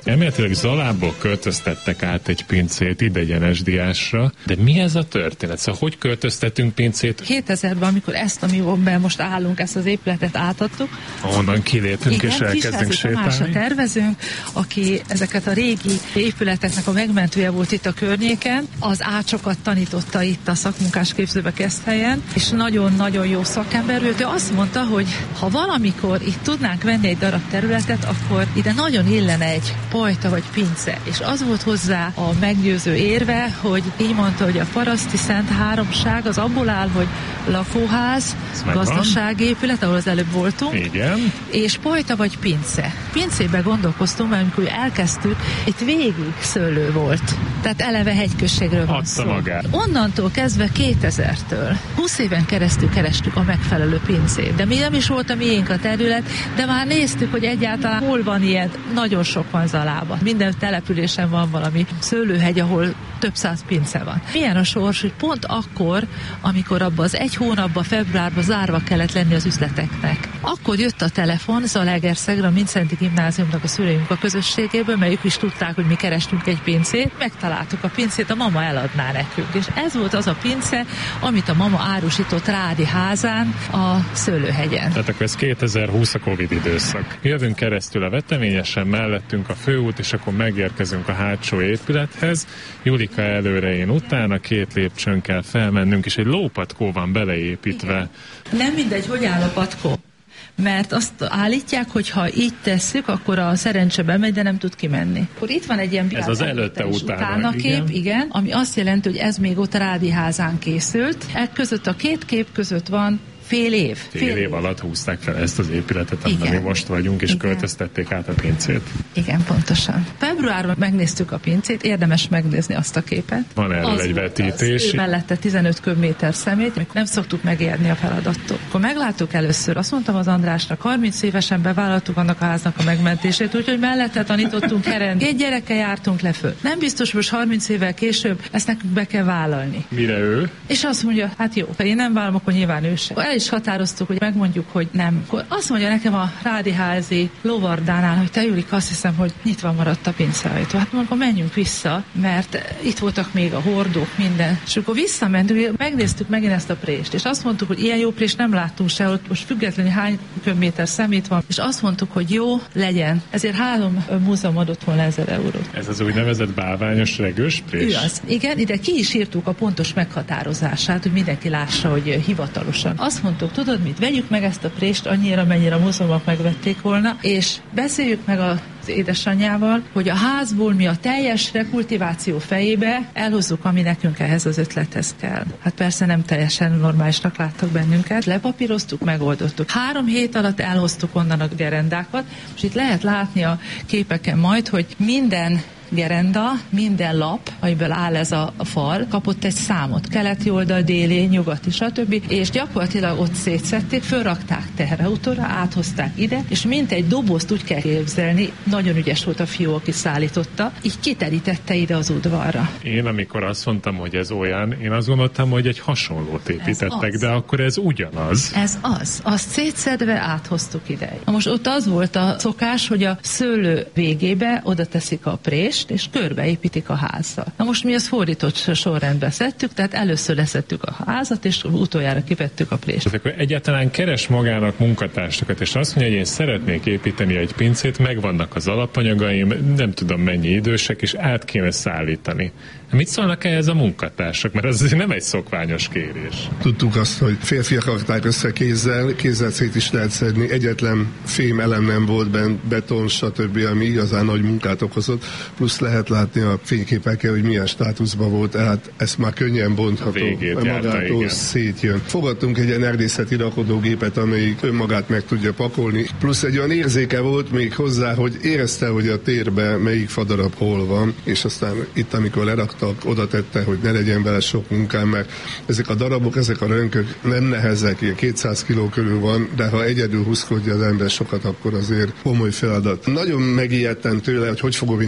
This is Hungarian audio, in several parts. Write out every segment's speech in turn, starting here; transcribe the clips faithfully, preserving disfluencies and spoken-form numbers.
Elméletileg Zalából költöztettek át egy pincét Idegenesdiásra, de mi ez a történet? Szóval hogy költöztettünk pincét? kétezerben, amikor ezt, amiben most állunk, ezt az épületet átadtuk. Onnan kilépünk. Igen, és elkezdünk sétálni. Tervezünk, aki ezeket a régi épületeknek a megmentője volt itt a környéken, az ácsokat tanította itt a szakmunkásképzőbe Keszthelyen, és nagyon-nagyon jó szakember volt. Ő azt mondta, hogy ha valamikor itt tudnánk venni egy darab területet, akkor ide nagyon illene egy pajta vagy pince. És az volt hozzá a meggyőző érve, hogy így mondta, hogy a paraszti szent háromság az abból áll, hogy lakóház, gazdaságépület, ahol az előbb voltunk, igen, és pajta vagy pince. Pincébe gondolkoztunk, mert amikor elkezdtük, itt végig szőlő volt. Tehát eleve hegyközségről van szó. Magát. Onnantól kezdve kétezertől húsz éven keresztül kerestük a megfelelő pincét. De mi nem is volt a miénk a terület, de már néztük, hogy egyáltalán hol van ilyen, nagyon sok van Zalában. Minden településen van valami szőlőhegy, ahol több száz pince van. Milyen a sors, hogy pont akkor, amikor abban az egy hónapban, februárban zárva kellett lenni az üzleteknek. Akkor jött a telefon Zalaegerszegre, a Mindszenty Gimnáziumnak a szülői munkaközösségéből, mert ők is tudták, hogy mi kerestünk egy pincét, megtaláltuk a pincét, a mama eladná nekünk. És ez volt az a pince, amit a mama árusított Rádi házán a Szőlőhegyen. Tehát akkor ez kétezer-húsz a Covid időszak. Jövünk keresztül a veteményesen, mellettünk a főút, és akkor megérkezünk a hátsó épülethez. Julika előre, én utána, két lépcsőn kell felmennünk, és egy lópatkó van beleépítve. Igen. Nem mindegy, hogy áll a patkó. Mert azt állítják, hogy ha így tesszük, akkor a szerencse bemegy, de nem tud kimenni. Akkor itt van egy ilyen ez az előtte utána, utána kép, igen. igen, ami azt jelenti, hogy ez még ott Rádi házán készült. E között a két kép között van fél év. Fél, fél év, év alatt húzták fel ezt az épületet, amiben mi most vagyunk, és igen, költöztették át a pincét. Igen, pontosan. Februárban megnéztük a pincét, érdemes megnézni azt a képet. Van erről az egy vetítés. Az mellette tizenöt köbméter szemét, amikor nem szoktuk megérni a feladattól. Akkor megláttuk először, azt mondtam az Andrásnak, harminc évesen bevállaltuk annak a háznak a megmentését, úgyhogy mellette tanítottunk heren. Két gyerekkel jártunk le föl. Nem biztos, most harminc évvel később ezt nekünk be kell vállalni. Mire ő? És azt mondja, hát jó, ha én nem vállalom, akkor nyilván ő sem. El is határoztuk, hogy megmondjuk, hogy nem. Akkor azt mondja nekem a Rádiházi lovardánál, hogy te Julika, azt hiszem, hogy nyitva maradt a pinceajtó. Hát akkor menjünk vissza, mert itt voltak még a hordók, minden. És akkor visszamentünk, megnéztük megint ezt a prést, és azt mondtuk, hogy ilyen jó prést nem láttunk sehol, most függetlenül hány köbméter szemét van, és azt mondtuk, hogy jó, legyen. Ezért három múzeum adott volna ezer eurót. Ez az úgynevezett bálványos regős prés? Igaz. Igen, ide ki is írtuk a pontos meghatározását, hogy mindenki lássa, hogy hivatalosan. Azt mondtuk, tudod mit, vegyük meg ezt a prést annyira, mennyire a múzeumok megvették volna, és beszéljük meg a édesanyjával, hogy a házból mi a teljes rekultiváció fejébe elhozzuk, ami nekünk ehhez az ötlethez kell. Hát persze nem teljesen normálisnak láttak bennünket, lepapíroztuk, megoldottuk. Három hét alatt elhoztuk onnan a gerendákat, és itt lehet látni a képeken majd, hogy minden gerenda, minden lap, amiből áll ez a fal, kapott egy számot. Keleti oldal, déli, nyugati, stb. És gyakorlatilag ott szétszették, fölrakták teherautóra, áthozták ide, és mint egy dobozt úgy kell képzelni, nagyon ügyes volt a fiú, aki szállította, így kiterítette ide az udvarra. Én amikor azt mondtam, hogy ez olyan, én azt gondoltam, hogy egy hasonlót építettek, de akkor ez ugyanaz. Ez az. Azt szétszedve áthoztuk ide. Most ott az volt a szokás, hogy a szőlő végébe oda teszik a prést, és körbeépítik a házzal. Na most mi ezt fordított sorrendbe szedtük, tehát először leszettük a házat, és utoljára kivettük a prést. Tehát akkor egyáltalán keres magának munkatársakat, és azt mondja, hogy én szeretnék építeni egy pincét, megvannak az alapanyagaim, nem tudom mennyi idősek, és át kéne szállítani. Mit szólnak ehhez a munkatársak? Mert ez nem egy szokványos kérés. Tudtuk azt, hogy férfiak rakták össze kézzel, kézzel szét is lehet szedni, egyetlen fém elem nem volt benne, beton, stb., ami igazán nagy munkát okozott, plusz lehet látni a fényképekkel, hogy milyen státuszban volt, tehát ezt már könnyen bontható, magától szétjön. Fogadtunk egy ilyen erdészeti rakodógépet, amelyik önmagát meg tudja pakolni, plusz egy olyan érzéke volt még hozzá, hogy érezte, hogy a térben melyik fadarab hol van, és aztán itt, amikor leraktak, oda tette, hogy ne legyen vele sok munkám, mert ezek a darabok, ezek a rönkök nem nehezek, ilyen kétszáz kiló körül van, de ha egyedül húszkodja az ember sokat, akkor azért komoly feladat. Nagyon megijedtem tőle, hogy hogy fogom én ezt össze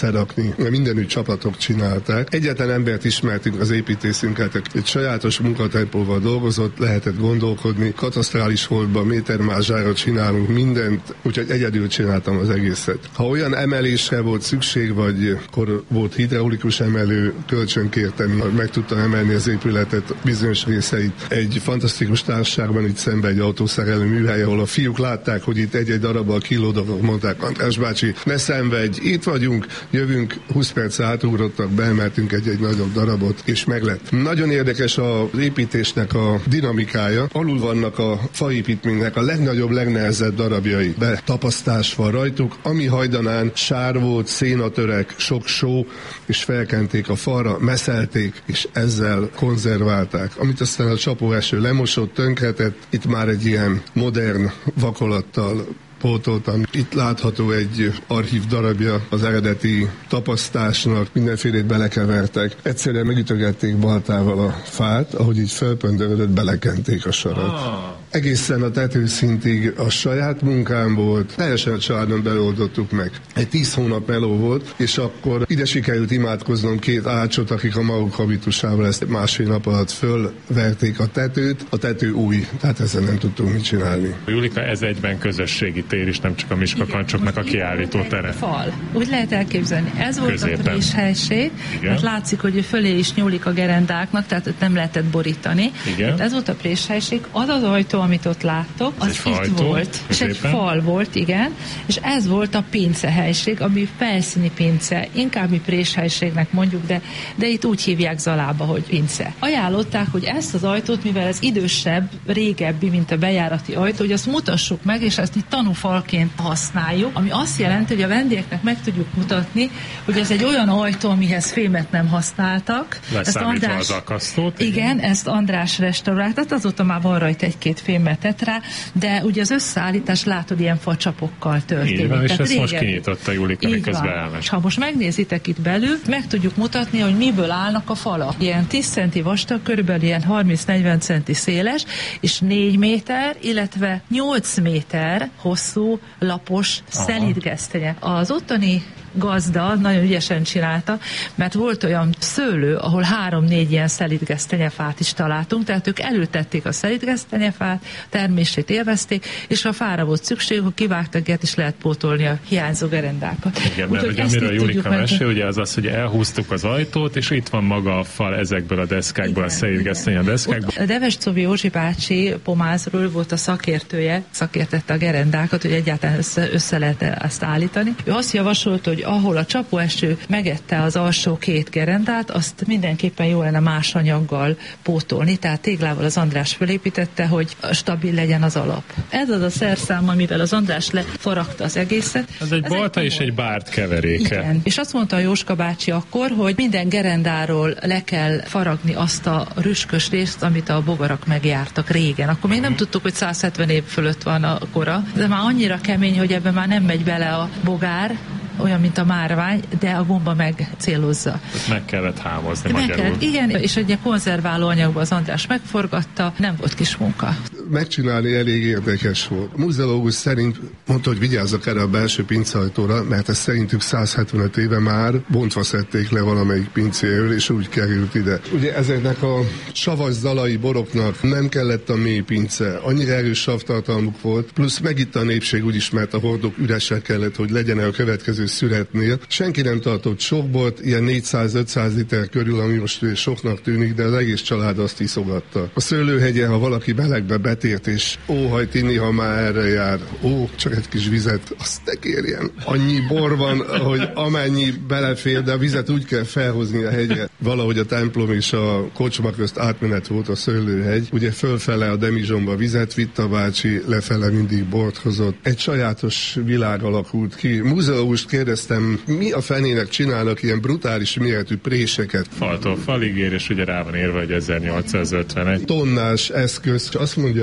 berakni. Mindenütt csapatok csinálták. Egyetlen embert ismertünk az építészünket, egy sajátos munkatempóval dolgozott, lehetett gondolkodni, katasztrális holdban, métermázsára csinálunk mindent, úgyhogy egyedül csináltam az egészet. Ha olyan emelésre volt szükség, vagy akkor volt hidraulikus emelő, kölcsön kértem, meg tudtam emelni az épületet bizonyos részeit. Egy fantasztikus társaságban itt szembe egy autószerelő műhely, ahol a fiúk látták, hogy itt egy-egy darabbal kilódok, mondták, András bácsi, ne szenvedj, itt vagyunk, jövünk, húsz perc átugrottak, beemeltünk egy-egy nagyobb darabot, és meglett. Nagyon érdekes az építésnek a dinamikája. Alul vannak a faépítménynek a legnagyobb, legnehezebb darabjai. Betapasztás van rajtuk, ami hajdanán sár volt, szénatörek, sok só, és felkenték a falra, meszelték, és ezzel konzerválták. Amit aztán a csapóeső lemosott, tönkretett, itt már egy ilyen modern vakolattal pótoltam. Itt látható egy archív darabja az eredeti tapasztásnak, mindenfélét belekevertek. Egyszerűen megütögették baltával a fát, ahogy így felpöndörödött, belekenték a sarat. Ah. Egészen a tetőszintig a saját munkám volt, teljesen a családon beoldottuk meg. Egy tíz hónap meló volt, és akkor ide sikerült imádkoznom két ácsot, akik a maguk habitusával ezt másfél nap alatt fölverték a tetőt. A tető új, tehát ezzel nem tudtunk mit csinálni. Julika, ez egyben közösségi tér is, nem csak a Miskakancsoknak a kiállító tere. Fal. Úgy lehet elképzelni. Ez volt Középen. A préshelység, mert látszik, hogy fölé is nyúlik a gerendáknak, tehát ott nem lehetett borítani. Igen. Ez volt a préshelység. Az az ajtó, amit ott láttok, az itt ajtó, volt. Középen. És egy fal volt, igen. És ez volt a pincehelység, ami felszíni pince. Inkább mi préshelységnek mondjuk, de, de itt úgy hívják Zalába, hogy pince. Ajánlották, hogy ezt az ajtót, mivel ez idősebb, régebbi, mint a bejárati ajtó, hogy azt mutassuk meg, és ezt itt tanúfalként használjuk, ami azt jelenti, hogy a vendégeknek meg tudjuk mutatni, hogy ez egy olyan ajtó, amihez fémet nem használtak. Leszámítva az akasztót. Igen, igen, ezt András restauráltat, azóta már van rajta egy-két fémmetet rá, de ugye az összeállítás látod, ilyen facsapokkal történik. Így van, és tehát ezt régen... most kinyitotta Julika, miközben elmegy. Ha most megnézitek itt belül, meg tudjuk mutatni, hogy miből állnak a falak. Ilyen tíz centi vastag, körülbelül ilyen harminc-negyven centi széles, és négy méter, illetve nyolc méter hosszú, lapos szelídgesztenye. Az ottani gazda nagyon ügyesen csinálta, mert volt olyan szőlő, ahol három-négy ilyen szelídgesztenyefát is találtunk, tehát ők elültették a szelídgesztenyefát, termését élvezték, és ha fára volt szükség, hogy kivágtak ilyet, is lehet pótolni a hiányzó gerendákat. Igen, mert ugye amiről Julika mesél, ugye az az, hogy elhúztuk az ajtót, és itt van maga a fal ezekből a deszkákból, a szelídgesztenye deszkákból. A Devescovi Józsi bácsi Pomázról volt a szakértője, szakértette a gerendákat, hogy egyáltalán össze, össze lehet ezt állítani. Ő azt javasolt, hogy ahol a csapóeső megette az alsó két gerendát, azt mindenképpen jó lenne más anyaggal pótolni, tehát téglával az András fölépítette, hogy stabil legyen az alap. Ez az a szerszám, amivel az András lefaragta az egészet. Ez egy ez balta egy és egy bárt keveréke. Igen. És azt mondta a Jóska bácsi akkor, hogy minden gerendáról le kell faragni azt a rüskös részt, amit a bogarak megjártak régen. Akkor még nem tudtuk, hogy száz hetven év fölött van a kora, de már annyira kemény, hogy ebben már nem megy bele a bogár, olyan, mint a márvány, de a gomba meg célozza. Ezt meg kellett hámozni meg magyarul. Kellett, igen, és egy konzerváló anyagban az András megforgatta, nem volt kis munka. Megcsinálni elég érdekes volt. Muzeológus szerint mondta, hogy vigyázzak erre a belső pinceajtóra, mert ezt szerintük száz hetvenöt éve már bontva szedték le valamelyik pincéről, és úgy került ide. Ugye ezeknek a savas zalai boroknak nem kellett a mély pince, annyira erős savtartalmuk volt, plusz megitt a népség úgy is, mert a hordók üresek kellett, hogy legyen a következő szüretnél. Senki nem tartott sokbort, ilyen négyszáz-ötszáz liter körül, ami most soknak tűnik, de az egész család azt iszogatta. A szőlőhegyen, ha valaki melegbe betért, és óhajt inni, ha már erre jár, ó, csak egy kis vizet, azt ne kérjen. Annyi bor van, hogy amennyi belefér, de a vizet úgy kell felhozni a hegyre. Valahogy a templom és a kocsma közt átmenet volt a szőlőhegy. Ugye fölfele a Demizsomba vizet vitt a bácsi, lefele mindig bort hozott. Egy sajátos világ alakult ki. Múzeumust kérdeztem, mi a fenének csinálnak ilyen brutális méretű préseket? Faltól falig ér, és ugye rá van érve, hogy ezernyolcszázötvenegy. Tonnás eszköz. Azt mondja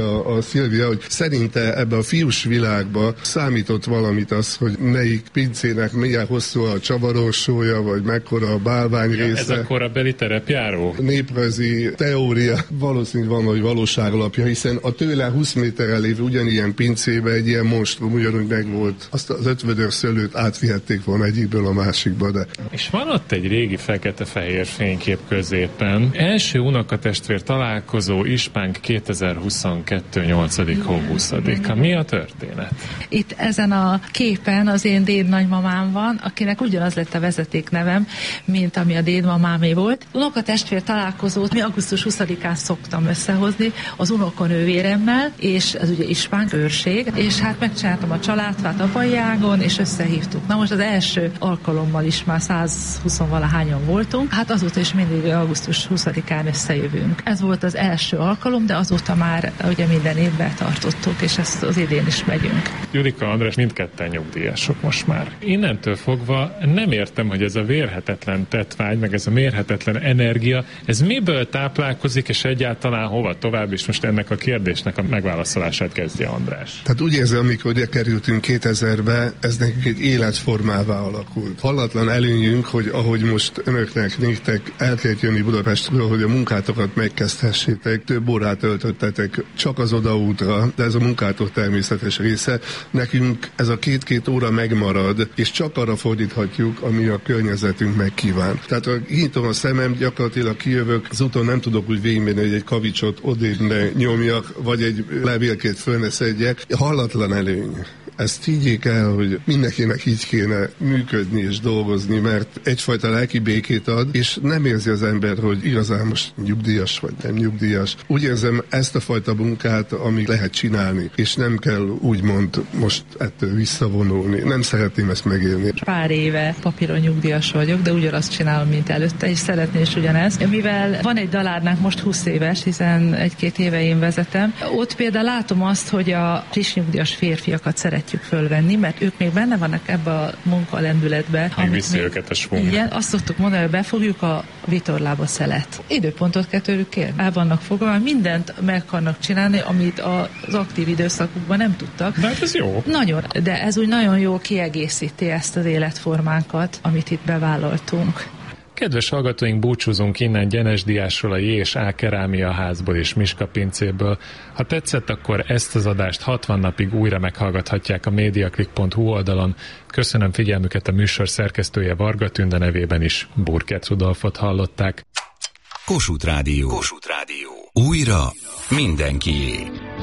a, a Szilvia, hogy szerinte ebbe a fiús világba számított valamit az, hogy melyik pincének milyen hosszú a csavarossója, vagy mekkora a bálvány része. Ja, ez a korabeli terepjáró? Néprajzi teória valószínűleg van, hogy valóságalapja, hiszen a tőle húsz méterrel lévő ugyanilyen pincébe egy ilyen monstrum ugyanúgy megvolt. Azt az ötvödör szőlőt átvihették volna egyikből a másikba, de... És van ott egy régi fekete-fehér fénykép középen. Első unokatestvér találkozó Ispánk kétezer-huszonkettő nyolcadik hó huszadika. Mi a történet? Itt ezen a képen az én dédnagymamám van, akinek ugyanaz lett a vezetéknevem, mint ami a dédmamámé volt. Unokatestvér találkozót mi augusztus huszadikán szoktam összehozni az unokanővéremmel, és ez ugye Ispánk őrség, és hát megcsináltam a családfát apai ágon, és összehívtuk. Na most az első alkalommal is már százhúsz-valahányan voltunk, hát azóta is mindig augusztus huszadikán összejövünk. Ez volt az első alkalom, de azóta már ugye minden évben tartottuk, és ezt az idén is megyünk. Julika, András, mindketten nyugdíjasok most már. Innentől fogva nem értem, hogy ez a vérhetetlen tettvágy, meg ez a mérhetetlen energia, ez miből táplálkozik, és egyáltalán hova tovább, és most ennek a kérdésnek a megválaszolását kezdje András. Tehát úgy érzem, amikor ugye kerültünk kétezerbe, ez nekünk egy életformává alakult. Hallatlan előnyünk, hogy ahogy most önöknek, néktek el kell jönni Budapestről, hogy a munkátokat megkezdhessétek, több órát töltöttetek csak az odaútra, de ez a munkátok természetes része. Nekünk ez a két-két óra megmarad, és csak arra fordíthatjuk, ami a környezetünk megkíván. Tehát ha nyitom a szemem, gyakorlatilag kijövök, az úton nem tudok úgy végigmenni, hogy egy kavicsot odébb ne nyomjak, vagy egy levélkét föl ne szedjek. Hallatlan előny. Ezt higgyék el, hogy mindenkinek így kéne működni és dolgozni, mert egyfajta lelki békét ad, és nem érzi az ember, hogy igazán most nyugdíjas vagy nem nyugdíjas. Úgy érzem ezt a fajta munkát, amit lehet csinálni, és nem kell úgymond most ettől visszavonulni. Nem szeretném ezt megélni. Pár éve papíron nyugdíjas vagyok, de ugyanazt csinálom, mint előtte, és szeretném is ugyanezt. Mivel van egy dalárnánk most húsz éves, hiszen egy-két éve én vezetem, ott például látom azt, hogy a friss nyugdíjas férfiakat szeret fölvenni, mert ők még benne vannak ebbe a munkalendületbe. Még viszi őket a svung. Igen, azt szoktuk mondani, hogy befogjuk a vitorlába szelet. Időpontot kell tőlük kérni. El vannak fogva, mindent meg akarnak csinálni, amit az aktív időszakukban nem tudtak. De hát ez jó. Nagyon, de ez úgy nagyon jó kiegészíti ezt az életformánkat, amit itt bevállaltunk. Kedves hallgatóink, búcsúzunk innen Gyenes Diásról, a J és A Kerámia házból és Miska pincéből. Ha tetszett, akkor ezt az adást hatvan napig újra meghallgathatják a mediaclick pont hu oldalon. Köszönöm figyelmüket, a műsor szerkesztője Varga Tünde, nevében is Burkert Rudolfot hallották. Kossuth Rádió. Kossuth Rádió. Újra mindenkié.